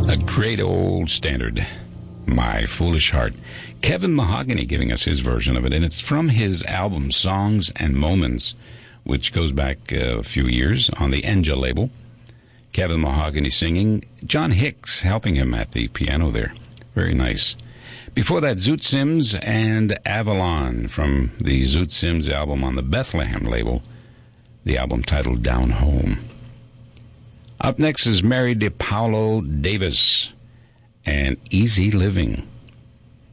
A great old standard, My Foolish Heart. Kevin Mahogany giving us his version of it, and it's from his album Songs and Moments, which goes back a few years on the Enja label. Kevin Mahogany singing, John Hicks helping him at the piano there. Very nice. Before that, Zoot Sims and Avalon from the Zoot Sims album on the Bethlehem label, the album titled Down Home. Up next is Mary DePaulo Davis and Easy Living.